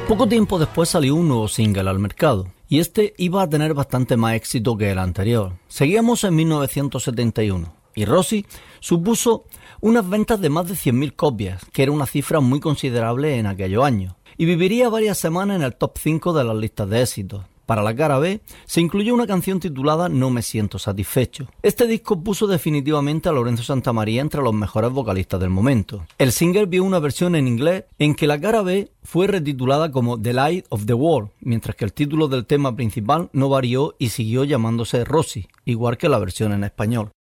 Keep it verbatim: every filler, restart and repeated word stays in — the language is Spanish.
Poco tiempo después salió un nuevo single al mercado, y este iba a tener bastante más éxito que el anterior. Seguíamos en mil novecientos setenta y uno, y Rosie supuso unas ventas de más de cien mil copias, que era una cifra muy considerable en aquellos años, y viviría varias semanas en el top cinco de las listas de éxitos. Para la cara B se incluyó una canción titulada No me siento satisfecho. Este disco puso definitivamente a Lorenzo Santamaría entre los mejores vocalistas del momento. El single vio una versión en inglés en que la cara B fue retitulada como The Light of the World, mientras que el título del tema principal no varió y siguió llamándose Rosie, igual que la versión en español.